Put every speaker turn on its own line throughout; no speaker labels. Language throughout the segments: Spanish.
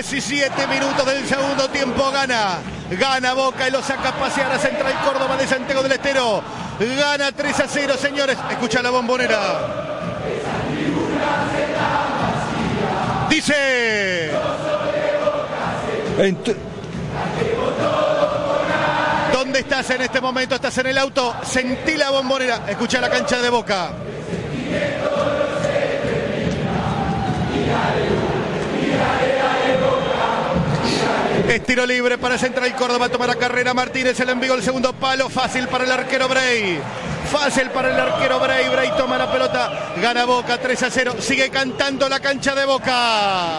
17 minutos del segundo tiempo. Gana Boca y lo saca a pasear a Central Córdoba de Santiago del Estero. Gana 3-0, señores. Escucha la Bombonera. Dice... ¿Dónde estás en este momento? ¿Estás en el auto? Sentí la Bombonera. Escucha la cancha de Boca. Es tiro libre para Central Córdoba. Toma la carrera Martínez. El envío al segundo palo. Fácil para el arquero Bray. Fácil para el arquero Bray. Bray toma la pelota. Gana Boca 3-0. Sigue cantando la cancha de Boca.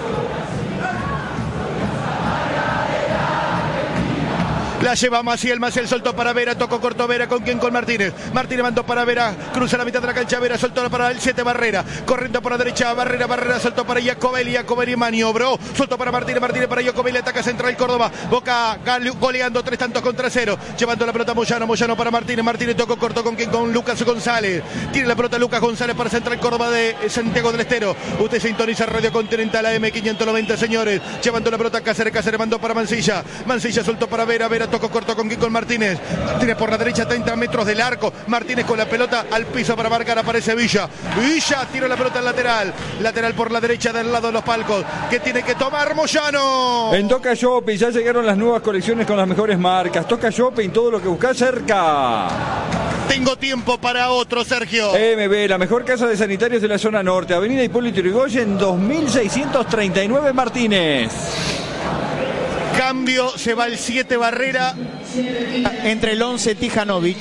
La lleva Maciel soltó para Vera, tocó corto Vera, ¿con quién? Con Martínez. Martínez mandó para Vera, cruza la mitad de la cancha, Vera soltó para el 7 Barrera, corriendo por la derecha, Barrera soltó para Iacobelli maniobró, soltó para Martínez para Iacobelli, ataca Central Córdoba, Boca goleando 3-0, llevando la pelota Moyano para Martínez tocó corto, ¿con quién? Con Lucas González, tiene la pelota Lucas González para Central Córdoba de Santiago del Estero. Usted sintoniza Radio Continental AM590, señores, llevando la pelota Cáceres mandó para Mancilla soltó para Vera, tocó corto con Martínez por la derecha, 30 metros del arco. Martínez con la pelota al piso para marcar, aparece Villa, tira la pelota al lateral por la derecha del lado de los palcos, que tiene que tomar Moyano.
En Toca Shopping ya llegaron las nuevas colecciones con las mejores marcas. Toca Shopping, todo lo que buscas cerca.
Tengo tiempo para otro, Sergio.
MB, la mejor casa de sanitarios de la zona norte, Avenida Hipólito Yrigoyen, 2639 Martínez.
Cambio, se va el 7 Barrera.
Entre el 11 Tijanovic.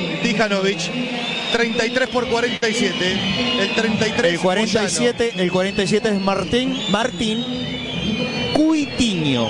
33 por 47. El 33
el 47 es Martín Cuitiño.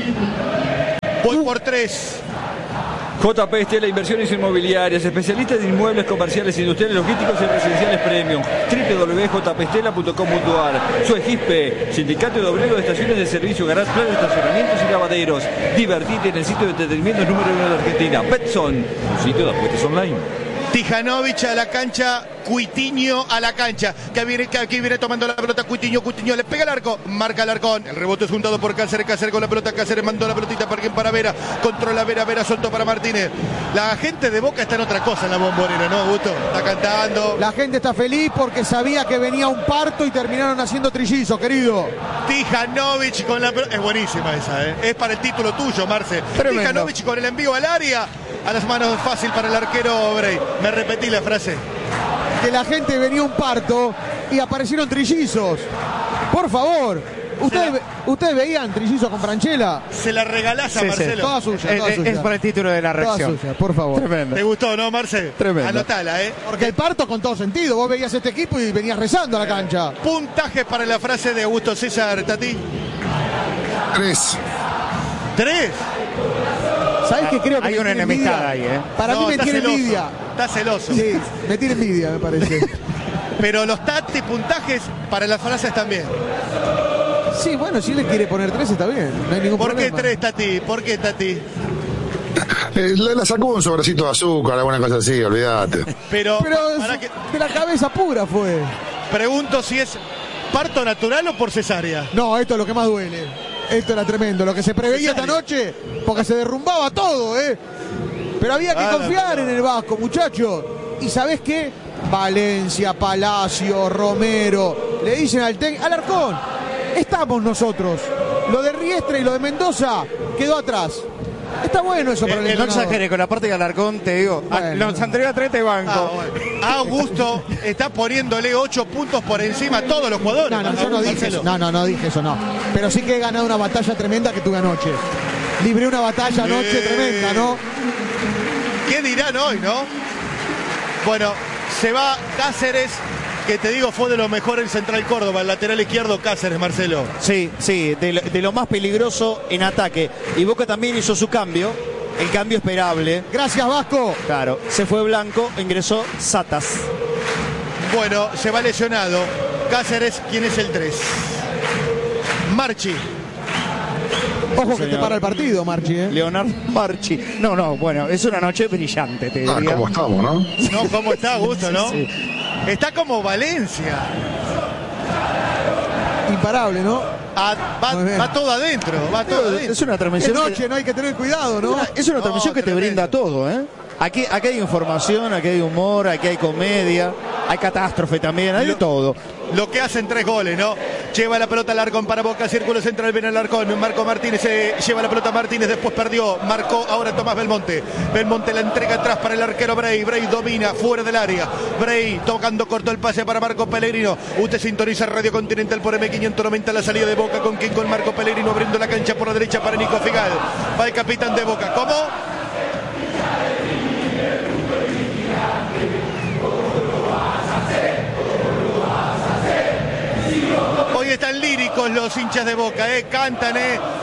Voy por 3.
JP Estela Inversiones Inmobiliarias, especialistas en inmuebles comerciales, industriales, logísticos y residenciales premium. www.jpestela.com.ar. Suegispe, Sindicato de Obreros de Estaciones de Servicio, Garage, Planes, Estacionamientos y Lavaderos. Divertite en el sitio de entretenimiento número 1 de Argentina. Petson, un sitio de apuestas online.
Tijanovic a la cancha, Cuitiño a la cancha, que aquí viene tomando la pelota Cuitiño le pega el arco, marca el arcón, el rebote es juntado por Cáceres con la pelota, Cáceres mandó la pelotita para Vera, controla Vera soltó para Martínez. La gente de Boca está en otra cosa en la Bombonera, ¿no, Augusto? Está cantando.
La gente está feliz porque sabía que venía un parto y terminaron haciendo trillizos, querido.
Tijanovic con la pelota, es buenísima esa, es para el título tuyo, Marce.
Tremendo.
Tijanovic con el envío al área, a las manos, fácil para el arquero Bray. Me repetí la frase.
Que la gente venía un parto y aparecieron trillizos. Por favor. ¿Ustedes veían trillizos con Franchella?
Se la regalás a Marcelo.
Toda suya.
Es para el título de la reacción.
Toda suya, por favor.
Tremendo.
¿Te gustó, no, Marce?
Tremendo.
Anotala,
Porque el parto con todo sentido. Vos veías este equipo y venías rezando a la cancha.
Puntajes para la frase de Augusto César, Tati.
3.
3.
¿Sabés qué creo que
hay una enemistad ahí,
Para mí me tiene envidia.
Está celoso.
Sí, me tiene envidia, me parece.
Pero los Tati puntajes para las frases también.
Sí, bueno, si él le quiere poner 3 está bien. No hay ningún problema.
¿Por qué 3, Tati? ¿Por qué, Tati?
La sacó un sobrecito de azúcar, alguna cosa así, olvídate.
Pero
de la cabeza pura fue.
Pregunto si es parto natural o por cesárea.
No, esto es lo que más duele. Esto era tremendo. Lo que se preveía esta noche, porque se derrumbaba todo, Pero había que confiar en el Vasco, muchachos. ¿Y sabés qué? Valencia, Palacio, Romero, le dicen al Alarcón, estamos nosotros. Lo de Riestra y lo de Mendoza quedó atrás. Está bueno eso para el
No exageré, con la parte de Alarcón te digo,
bueno,
los anteriores 3 te banco.
Augusto está poniéndole 8 puntos por encima a todos los jugadores.
No, yo no dije eso. No dije eso, no. Pero sí que he ganado una batalla tremenda que tuve anoche. Libré una batalla anoche tremenda, ¿no?
¿Qué dirán hoy, no? Bueno, se va Cáceres, que te digo fue de lo mejor en Central Córdoba, el lateral izquierdo Cáceres, Marcelo.
Sí, de lo más peligroso en ataque. Y Boca también hizo su cambio, el cambio esperable.
Gracias, Vasco.
Claro, se fue Blanco, ingresó Satas.
Bueno, se va lesionado. Cáceres, ¿quién es el 3? Marchi.
Ojo que te para el partido, Marchi,
Leonardo Marchi. No, bueno, es una noche brillante, te diría.
¿Cómo estamos, no?
No, ¿cómo está, Augusto, no?
Sí.
Está como Valencia.
Imparable, ¿no?
Va todo adentro, va todo adentro.
Es una transmisión.
De noche no hay que tener cuidado, ¿no?
Es una transmisión que te brinda todo, ¿eh? Aquí hay información, aquí hay humor, aquí hay comedia, hay catástrofe también, hay de todo.
Lo que hacen 3 goles, ¿no? Lleva la pelota Alarcón para Boca, círculo central, viene Alarcón, Marco Martínez lleva la pelota Martínez, después perdió, marcó ahora Tomás Belmonte. Belmonte la entrega atrás para el arquero Bray domina, fuera del área. Bray tocando corto el pase para Marco Pellegrino. Usted sintoniza Radio Continental por M590, la salida de Boca con Marco Pellegrino abriendo la cancha por la derecha para Nico Figal. Va el capitán de Boca, ¿cómo? Hoy están líricos los hinchas de Boca, cantan,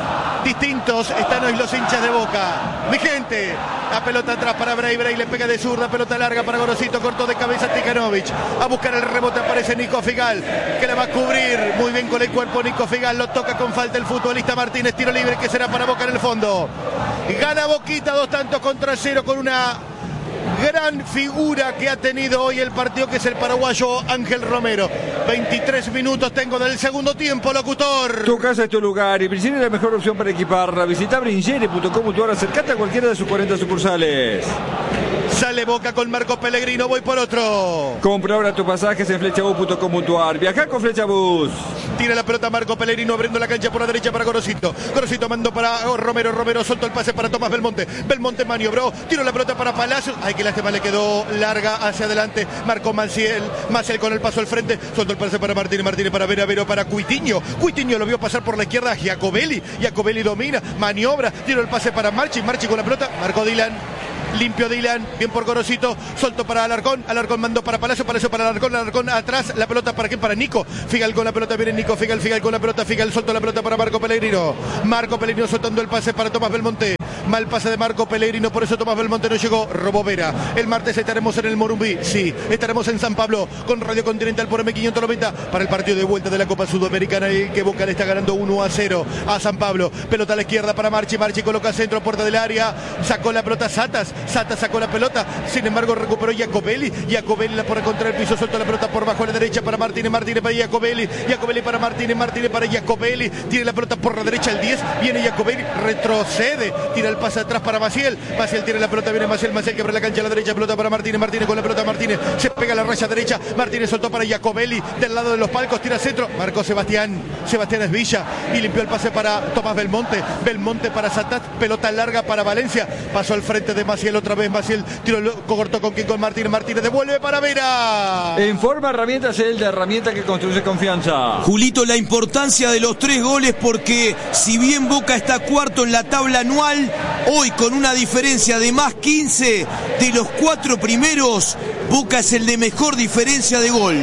distintos están hoy los hinchas de Boca. Mi gente, la pelota atrás para Bray le pega de zurda, pelota larga para Gorosito, corto de cabeza Tikanovic. A buscar el rebote aparece Nico Figal, que la va a cubrir muy bien con el cuerpo Nico Figal, lo toca con falta el futbolista Martínez, tiro libre que será para Boca en el fondo. Gana Boquita 2-0 con una gran figura que ha tenido hoy el partido, que es el paraguayo Ángel Romero. 23 minutos tengo del segundo tiempo, locutor.
Tu casa es tu lugar y Bringeri es la mejor opción para equiparla. Visita bringeri.com.ar, acercate a cualquiera de sus 40 sucursales.
Sale Boca con Marco Pellegrino, voy por otro.
Compra ahora tus pasajes en flechabus.com.ar. Viaja con Flechabus.
Tira la pelota Marco Pellegrino abriendo la cancha por la derecha para Gorosito. Gorosito mandó para Romero. Romero soltó el pase para Tomás Belmonte. Belmonte maniobró. Tiró la pelota para Palacios. Ay, que lástima, le quedó larga hacia adelante. Marcó Maciel con el paso al frente. Soltó el pase para Martínez. Martínez para Vero para Cuitiño. Cuitiño lo vio pasar por la izquierda a Giacobelli. Giacobelli domina, maniobra. Tiró el pase para Marchi. Marchi con la pelota. Marcó Dylan. Limpio Dylan, bien por Gorosito, soltó para Alarcón, Alarcón mandó para Palacio para Alarcón, Alarcón atrás, la pelota para quién, para Nico, Figal con la pelota, viene Nico, Figal con la pelota, Figal soltó la pelota para Marco Pellegrino soltando el pase para Tomás Belmonte, mal pase de Marco Pellegrino, por eso Tomás Belmonte no llegó, robó Vera. El martes estaremos en el Morumbí, sí, estaremos en San Pablo con Radio Continental por M590 para el partido de vuelta de la Copa Sudamericana, y que Boca le está ganando 1-0 a San Pablo. Pelota a la izquierda para Marchi coloca centro, puerta del área, sacó la pelota Sata sacó la pelota, sin embargo recuperó Giacobelli la pone contra el piso, suelta la pelota por bajo a la derecha para Martínez para Giacobelli para Martínez para Giacobelli, tiene la pelota por la derecha el 10, viene Giacobelli, retrocede, tira el pase atrás para Maciel tiene la pelota, viene Maciel que abre la cancha a la derecha, pelota para Martínez con la pelota Martínez, se pega a la raya derecha, Martínez soltó para Giacobelli, del lado de los palcos, tira centro, marcó Sebastián Esvilla y limpió el pase para Tomás Belmonte para Satat, pelota larga para Valencia, pasó al frente de Maciel otra vez, Maciel tiro corto con Martínez devuelve para Vera.
En forma herramientas, el de herramienta que construye confianza.
Julito, la importancia de los 3 goles, porque si bien Boca está cuarto en la tabla anual, hoy con una diferencia de más 15 de los 4 primeros, Boca es el de mejor diferencia de gol.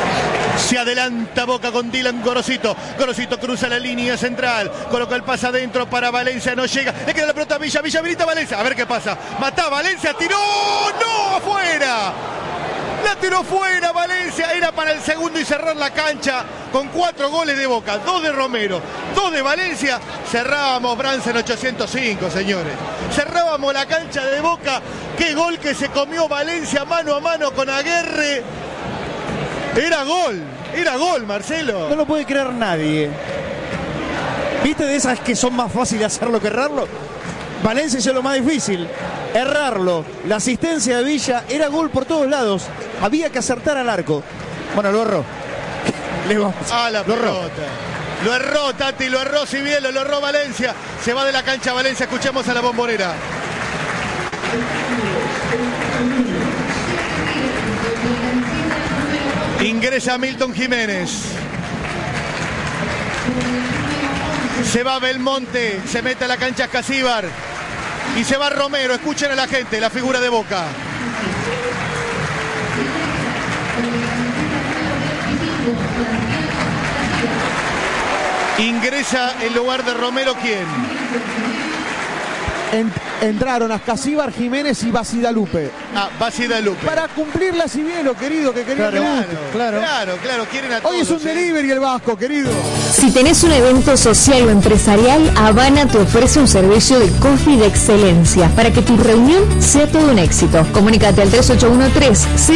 Se adelanta Boca con Dylan Gorosito cruza la línea central, coloca el pase adentro para Valencia, no llega, le queda la pelota a Villa habilita a Valencia, a ver qué pasa, mata Valencia, tiró, no, afuera, la tiró fuera Valencia, era para el segundo y cerrar la cancha con 4 goles de Boca, 2 de Romero, 2 de Valencia, cerrábamos Bransen 805, señores, cerrábamos la cancha de Boca. Qué gol que se comió Valencia mano a mano con Aguerre. Era gol, Marcelo.
No lo puede creer nadie. ¿Viste de esas que son más fáciles hacerlo que errarlo? Valencia hizo lo más difícil, errarlo. La asistencia de Villa era gol por todos lados. Había que acertar al arco. Bueno, lo erró.
La pelota. Lo erró Tati, lo erró Cibielo, lo erró Valencia. Se va de la cancha Valencia, escuchemos a la Bombonera. Ingresa Milton Jiménez. Se va Belmonte, se mete a la cancha Casíbar y se va Romero. Escuchen a la gente, la figura de Boca. Ingresa en lugar de Romero, ¿quién?
Entraron Ascasíbar, Jiménez y Basidalupe.
Basidalupe.
Para cumplir a Cibielo, querido, que quería
claro. Quieren a todos.
Hoy es un delivery el Vasco, querido.
Si tenés un evento social o empresarial, Habana te ofrece un servicio de coffee de excelencia para que tu reunión sea todo un éxito. Comunícate al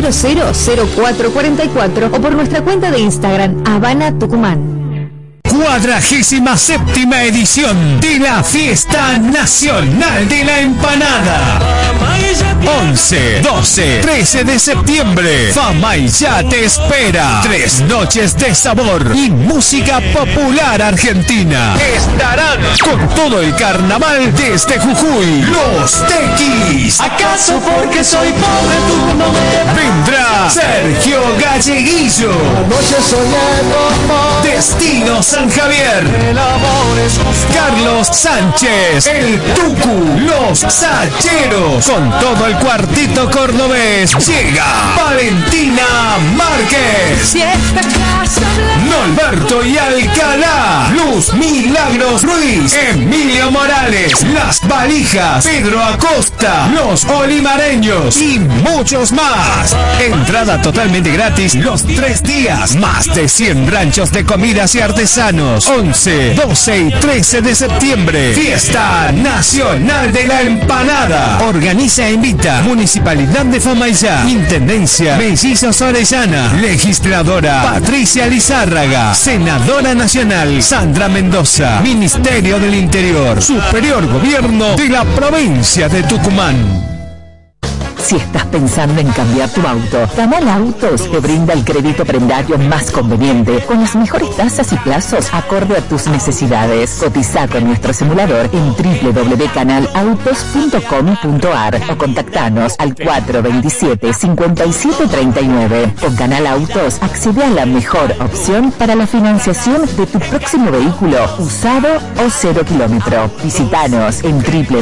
3813-000444 o por nuestra cuenta de Instagram, Habana Tucumán.
47ª edición de la Fiesta Nacional de la Empanada. 11, 12, 13 de septiembre. Famaillá te espera. 3 noches de sabor y música popular argentina. Estarán con todo el carnaval desde Jujuy. Los Tequis. ¿Acaso porque soy pobre tú no me... Vendrá Sergio Galleguillo. Destino San Javier. Carlos Sánchez. El Tucu. Los Sacheros. Con todo el cuartito cordobés. Llega Valentina Márquez. Norberto y Alcalá. Luz Milagros Ruiz. Emilio Morales. Las Valijas. Pedro Acosta. Los Olimareños. Y muchos más. Entrada totalmente gratis los 3 días. Más de 100 ranchos de comidas y artesanos. 11, 12 y 13 de septiembre. Fiesta Nacional de la Empanada. Organiza e invita Municipalidad de Famaillá. Intendencia Mellizos Orellana. Legisladora Patricia Lizárraga. Senadora Nacional Sandra Mendoza. Ministerio del Interior. Superior Gobierno de la provincia de Tucumán.
Si estás pensando en cambiar tu auto, Canal Autos te brinda el crédito prendario más conveniente, con las mejores tasas y plazos acorde a tus necesidades. Cotiza con nuestro simulador en www.canalautos.com.ar o contactanos al 427-5739. Con Canal Autos accede a la mejor opción para la financiación de tu próximo vehículo, usado o 0 kilómetro. Visítanos en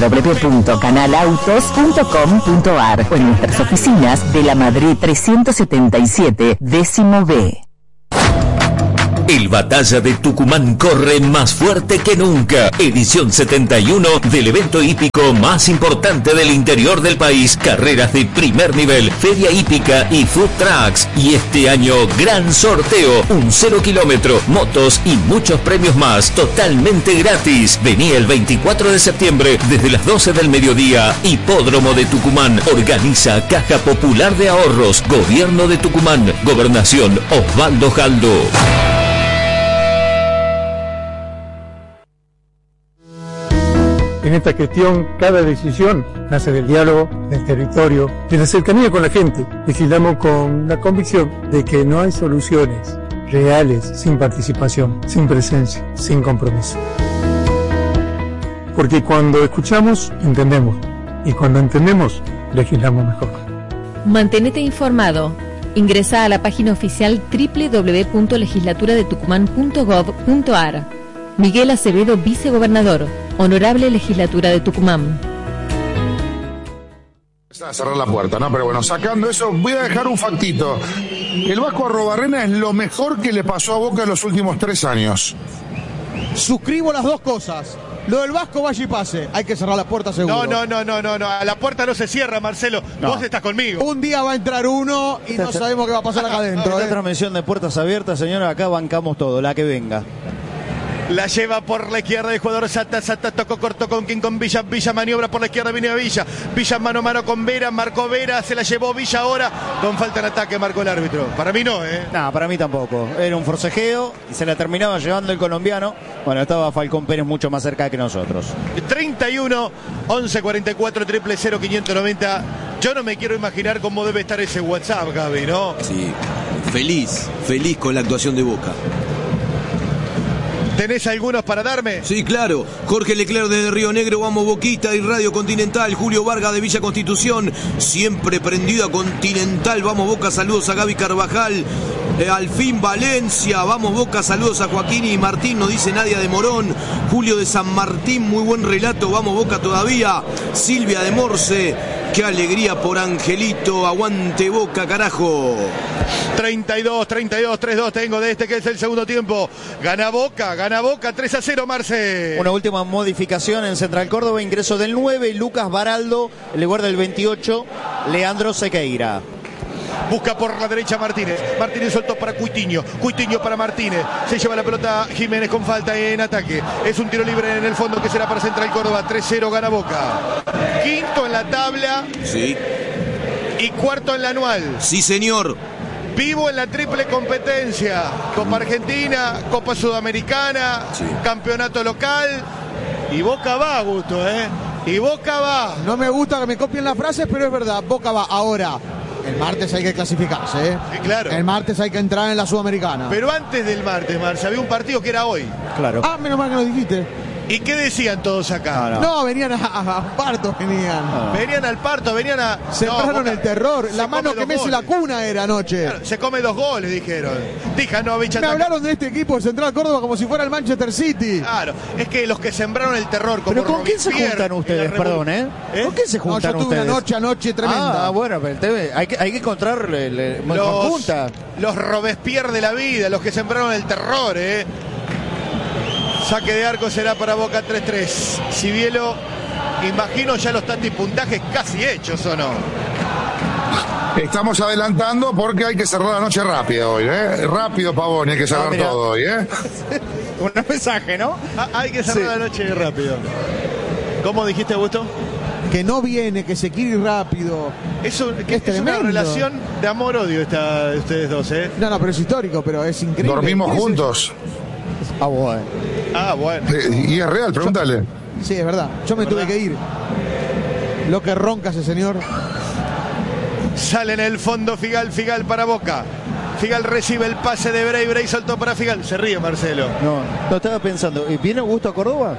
www.canalautos.com.ar o en nuestras oficinas de la Madrid 377, décimo B.
El Batalla de Tucumán corre más fuerte que nunca. Edición 71 del evento hípico más importante del interior del país. Carreras de primer nivel, feria hípica y food trucks. Y este año, gran sorteo, un 0 kilómetro, motos y muchos premios más, totalmente gratis. Vení el 24 de septiembre desde las 12 del mediodía. Hipódromo de Tucumán. Organiza Caja Popular de Ahorros. Gobierno de Tucumán. Gobernación Osvaldo Jaldo.
En esta gestión, cada decisión nace del diálogo, del territorio, de la cercanía con la gente. Legislamos con la convicción de que no hay soluciones reales sin participación, sin presencia, sin compromiso. Porque cuando escuchamos, entendemos. Y cuando entendemos, legislamos mejor.
Mantenete informado. Ingresa a la página oficial www.legislaturadetucumán.gov.ar. Miguel Acevedo, vicegobernador. Honorable Legislatura de Tucumán.
A cerrar la puerta, ¿no? Pero bueno, sacando eso, voy a dejar un factito. El Vasco Arrobarrena es lo mejor que le pasó a Boca en los últimos 3 años.
Suscribo las dos cosas. Lo del Vasco, vaya y pase. Hay que cerrar la puerta seguro.
No. A la puerta no se cierra, Marcelo. No. Vos estás conmigo.
Un día va a entrar uno y no sabemos qué va a pasar acá adentro.
Esta transmisión de puertas abiertas, señora, acá bancamos todo, la que venga.
La lleva por la izquierda el jugador Sata, tocó corto con King con Villa, maniobra por la izquierda, viene a Villa mano a mano con Vera, marcó Vera, se la llevó Villa ahora, con falta en ataque marcó el árbitro. Para mí no,
No, para mí tampoco, era un forcejeo y se la terminaba llevando el colombiano. Bueno, estaba Falcón Pérez mucho más cerca que nosotros.
31 11 44 000 590. Yo no me quiero imaginar cómo debe estar ese WhatsApp, Gaby, ¿no?
Sí, feliz con la actuación de Boca.
¿Tenés algunos para darme?
Sí, claro. Jorge Leclerc desde Río Negro, vamos Boquita y Radio Continental. Julio Vargas de Villa Constitución, siempre prendido a Continental, vamos Boca, saludos a Gaby Carvajal. Al fin Valencia, vamos Boca, saludos a Joaquín y Martín, nos dice Nadia de Morón. Julio de San Martín, muy buen relato, vamos Boca todavía. Silvia de Morse, qué alegría por Angelito, aguante Boca, carajo.
32-3-2 tengo de este que es el segundo tiempo. Gana Boca 3-0, Marce.
Una última modificación en Central Córdoba, ingreso del 9, Lucas Baraldo, en lugar del 28, Leandro Sequeira.
Busca por la derecha Martínez soltó para Cuitiño para Martínez, se lleva la pelota Jiménez con falta en ataque, es un tiro libre en el fondo que será para Central Córdoba. 3-0 gana Boca, quinto en la tabla.
Sí.
Y cuarto en la anual.
Sí, señor.
Vivo en la triple competencia. Copa Argentina, Copa Sudamericana, campeonato local. Y Boca va, Augusto, ¿eh? Y Boca va.
No me gusta que me copien las frases, pero es verdad, Boca va. Ahora, el martes hay que clasificarse, ¿eh?
Sí, claro.
El martes hay que entrar en la Sudamericana.
Pero antes del martes, Marcia, había un partido que era hoy.
Claro.
Ah, menos mal que lo dijiste.
¿Y qué decían todos acá?
No, venían a Parto, venían.
Venían al Parto, venían a...
Sembraron el terror. La mano
come
que
dos
Messi la
goles.
cuna era anoche.
Claro, se come 2 goles, dijeron. Tijanovic
Me
ataca.
hablaron de este equipo de Central Córdoba como si fuera el Manchester City.
Claro, es que los que sembraron el terror como
¿Pero con quién se
Robespierre
juntan ustedes?
en la
Perdón, ¿eh? ¿Con quién se
No,
juntan
yo tuve
ustedes?
una noche anoche tremenda.
Ah, bueno, pero hay que encontrarle junta.
Los Robespierre de la vida, los que sembraron el terror, ¿eh? Saque de arco será para Boca 3-3. Cibielo, imagino ya los tantos puntajes casi hechos, ¿o no?
Estamos adelantando porque hay que cerrar la noche rápido hoy, ¿eh? Rápido, Pavoni, hay que cerrar
mira.
todo hoy, ¿eh?
Un mensaje, ¿no?
Hay que cerrar la noche rápido. ¿Cómo dijiste, Augusto?
Que no viene, que se quiere ir rápido.
Es una
tremendo.
relación de amor-odio esta de ustedes dos, ¿eh?
No, pero es histórico, pero es increíble.
Dormimos
¿Quién es
juntos.
Ah, bueno.
Ah, bueno.
Y es real, pregúntale.
ese? Sí, es verdad. Yo me tuve que ir. Lo que ronca ese señor.
Sale en el fondo Figal para Boca. Figal recibe el pase de Bray, Bray soltó para Figal. Se ríe Marcelo.
No estaba pensando. ¿Viene Augusto a Córdoba?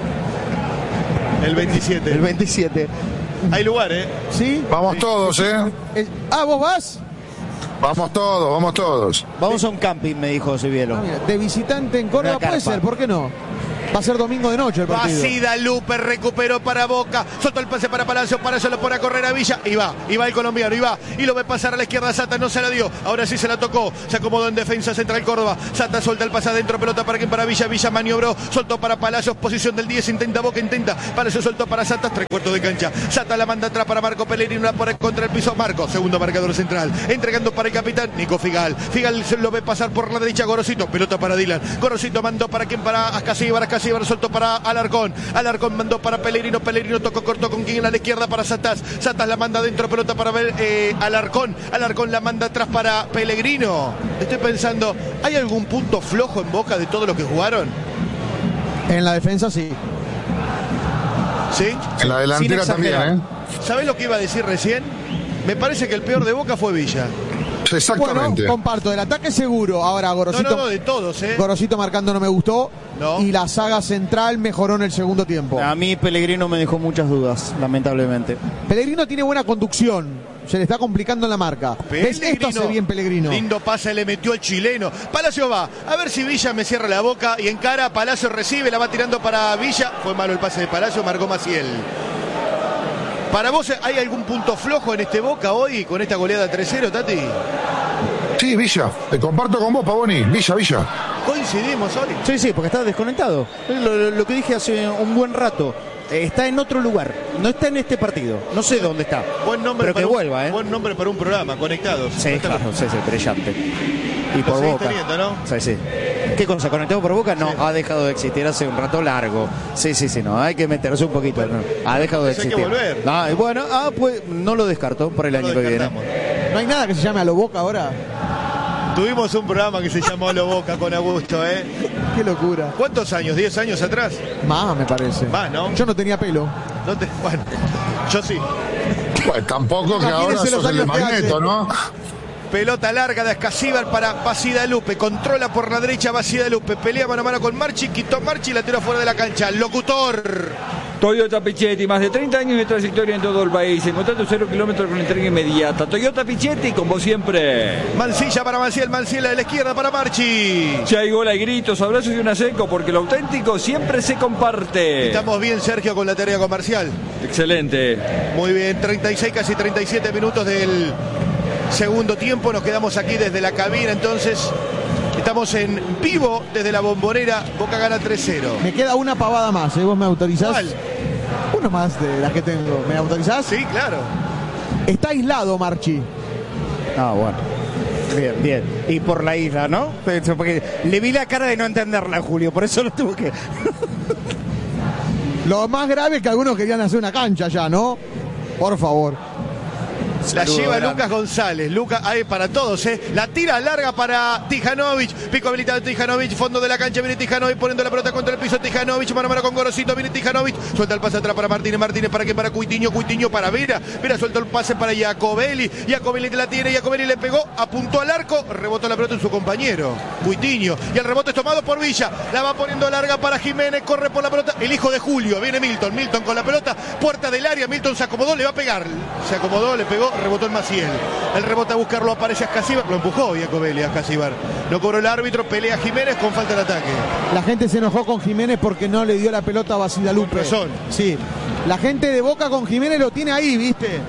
El 27.
El 27.
Hay lugar, ¿eh?
¿Sí?
Vamos todos, ¿eh?
¿Vos vas?
Vamos todos, vamos todos.
Vamos a un camping, me dijo Cibielo.
Ah, mira, de visitante en Córdoba
Una carpa.
puede ser, ¿por qué no? Va a ser domingo de noche el partido.
Basida Lupe recuperó para Boca, soltó el pase para Palacio lo pone a correr a Villa, y va el colombiano, y lo ve pasar a la izquierda Sata, no se la dio, ahora sí se la tocó, se acomodó en defensa central Córdoba, Sata suelta el pase adentro, pelota para quien, para Villa, Villa maniobró, soltó para Palacios, posición del 10, intenta Boca, Palacios soltó para Sata, 3/4 de cancha, Sata la manda atrás para Marco Pellegrino, la pone contra el piso, Marco, segundo marcador central, entregando para el capitán, Nico Figal lo ve pasar por la derecha, Gorosito, pelota para Dylan, Gorosito mandó para quien, para Ascasíbar soltó para Alarcón mandó para Pellegrino, tocó corto con quien a la izquierda para Satas la manda adentro, pelota para Alarcón la manda atrás para Pellegrino. Estoy pensando, ¿hay algún punto flojo en Boca de todo lo que jugaron?
En la defensa sí.
¿Sí?
En la delantera también, ¿eh?
¿Sabés lo que iba a decir recién? Me parece que el peor de Boca fue Villa.
Exactamente.
Bueno, comparto, del ataque seguro. Ahora Gorosito.
No, de todos, ¿eh?
Gorosito marcando no me gustó.
No.
Y la saga central mejoró en el segundo tiempo.
A mí Pellegrino me dejó muchas dudas, lamentablemente.
Pellegrino tiene buena conducción. Se le está complicando en la marca. ¿Ves? Esto hace bien Pellegrino.
Lindo pase le metió el chileno. Palacio va. A ver si Villa me cierra la boca y encara. Palacio recibe, la va tirando para Villa. Fue malo el pase de Palacio, marcó Maciel. ¿Para vos hay algún punto flojo en este Boca hoy con esta goleada 3-0, Tati?
Sí, Villa. Te comparto con vos, Pavoni. Villa.
Coincidimos hoy.
Sí, porque está desconectado. Lo que dije hace un buen rato. Está en otro lugar. No está en este partido. No sé dónde está.
Buen nombre
pero
para
que vuelva, ¿eh?
Buen nombre para un programa, Conectados.
Sí, claro, sí, brillante. Y por
seguís
Boca.
teniendo, ¿no?
Sí. ¿Qué cosa? ¿Conectado por Boca? No,
Sí.
ha dejado de existir hace un rato largo. Sí, no, hay que meterse un poquito. No. Ha dejado de
Hay que
existir.
volver.
No, y bueno, pues no lo descarto por el año que viene.
No hay nada que se llame a lo Boca ahora.
Tuvimos un programa que se llamó Lo Boca con Augusto, ¿eh?
Qué locura.
¿Cuántos años? ¿10 años atrás?
Más, me parece.
Más, ¿no?
Yo no tenía pelo.
Bueno, yo sí.
Pues tampoco que ahora
Imagínense los
sos el
años que
Magneto,
hace.
¿no?
Pelota larga de Ascasíbar para Basida Lupe. Controla por la derecha Basida Lupe. Pelea mano a mano con Marchi. Quitó Marchi y la tiró fuera de la cancha. Locutor.
Toyota Pichetti, más de 30 años de trayectoria en todo el país. Encontrando 0 kilómetros con entrega inmediata. Toyota Pichetti, como siempre.
Mancilla para Maciel. Manciel de la izquierda para Marchi.
Si hay gol, hay gritos, abrazos y una seco, porque lo auténtico siempre se comparte.
Estamos bien, Sergio, con la tarea comercial.
Excelente.
Muy bien, 36, casi 37 minutos del segundo tiempo. Nos quedamos aquí desde la cabina, entonces estamos en vivo desde la Bombonera. Boca gana 3-0.
Me queda una pavada más, ¿eh? ¿Vos me autorizás?
¿Cuál?
Uno más de las que tengo. ¿Me autorizás?
Sí, claro.
Está aislado Marchi.
Ah, bueno. Bien. Y por la isla, ¿no? Porque le vi la cara de no entenderla, Julio, por eso lo tuve que...
Lo más grave es que algunos querían hacer una cancha ya, ¿no? Por favor.
La lleva Lucas González. Lucas, ahí para todos, La tira larga para Tijanovic. Pico habilitado Tijanovic. Fondo de la cancha. Viene Tijanovic poniendo la pelota contra el piso. Tijanovic mano a mano con Gorosito. Viene Tijanovic. Suelta el pase atrás para Martínez. Martínez para que para Cuitiño. Cuitiño para Vera. Vera suelta el pase para Iacobelli. Iacobelli la tiene. Iacobelli le pegó. Apuntó al arco. Rebotó la pelota en su compañero. Cuitiño. Y el rebote es tomado por Villa. La va poniendo larga para Jiménez. Corre por la pelota. El hijo de Julio. Viene Milton. Milton con la pelota. Puerta del área. Milton se acomodó. Le va a pegar. Se acomodó. Le pegó. Rebotó el Maciel. El rebote a buscarlo aparece Ascasíbar. Lo empujó Iacobelli a Ascasíbar. No cobró el árbitro. Pelea Jiménez con falta de ataque.
La gente se enojó con Jiménez porque no le dio la pelota a Basidalupe.
Con razón.
Sí. La gente de Boca con Jiménez lo tiene ahí, ¿viste?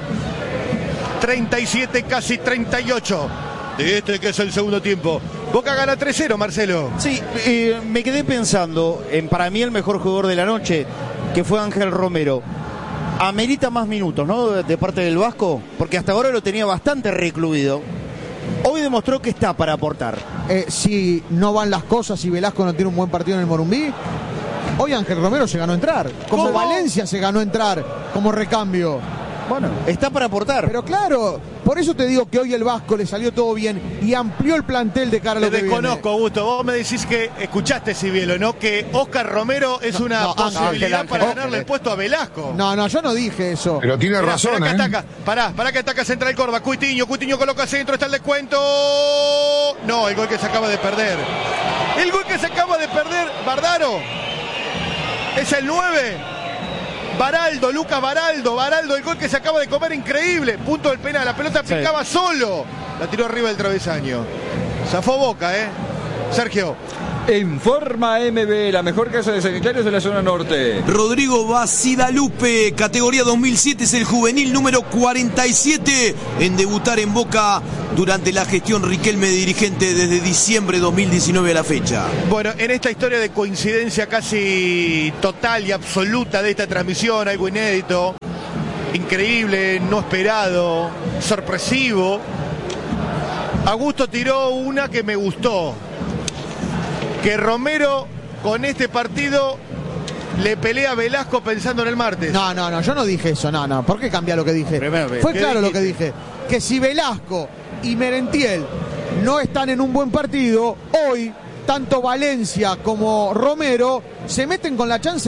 37, casi 38. De este que es el segundo tiempo. Boca gana 3-0, Marcelo.
Sí, me quedé pensando en para mí el mejor jugador de la noche, que fue Ángel Romero. Amerita más minutos, ¿no? De parte del Vasco, porque hasta ahora lo tenía bastante recluido. Hoy demostró que está para aportar.
Si no van las cosas y Velasco no tiene un buen partido en el Morumbí, hoy Ángel Romero se ganó entrar. Como
¿Cómo?
Valencia se ganó entrar como recambio.
Bueno, está para aportar.
Pero claro, por eso te digo que hoy el Vasco le salió todo bien y amplió el plantel de cara a lo que
desconozco,
viene.
Augusto. Vos me decís que escuchaste, Cibielo, ¿no? Que Oscar Romero es una posibilidad para ganarle el puesto a Velasco.
No, yo no dije eso.
Pero tiene razón,
que ataca. Pará que ataca Central Córdoba. Cuitiño coloca centro, está el descuento. No, el gol que se acaba de perder. El gol que se acaba de perder, Bardaro. Es el 9. Baraldo, Lucas Baraldo, el gol que se acaba de comer, increíble. Punto del penal, la pelota picaba solo. La tiró arriba del travesaño. Zafó Boca, Sergio.
En Forma MB, la mejor casa de sanitarios de la zona norte.
Rodrigo Basidalupe, categoría 2007, es el juvenil número 47 en debutar en Boca durante la gestión Riquelme dirigente desde diciembre de 2019 a la fecha.
Bueno, en esta historia de coincidencia casi total y absoluta de esta transmisión, algo inédito, increíble, no esperado, sorpresivo, Augusto tiró una que me gustó. Que Romero con este partido le pelea a Velasco pensando en el martes.
No, yo no dije eso, no. ¿Por qué cambiar lo que dije? Fue claro lo que dije. Que si Velasco y Merentiel no están en un buen partido, hoy tanto Valencia como Romero se meten con la chance